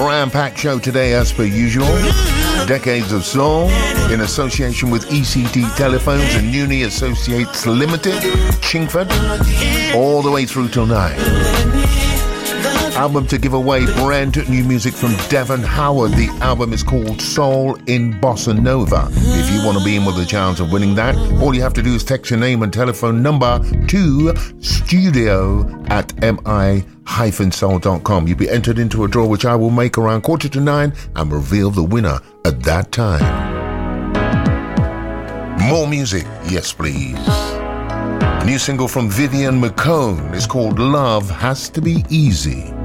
Jam-packed show today as per usual. Decades of Soul in association with ECT Telephones and Uni Associates Limited, Chingford, all the way through till 9. Album to give away, brand new music from Devon Howard. The album is called Soul in Bossa Nova. If you want to be in with a chance of winning that, all you have to do is text your name and telephone number to studio@mi-soul.com. You'll be entered into a draw which I will make around 8:45 and reveal the winner at that time. More music, yes please. A new single from Vivian McCone is called Love Has to Be Easy.